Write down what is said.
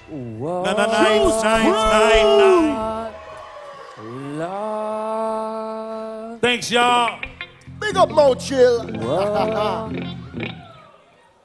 What? Nine. Lord. Thanks, y'all. Big up Mo Chill. What?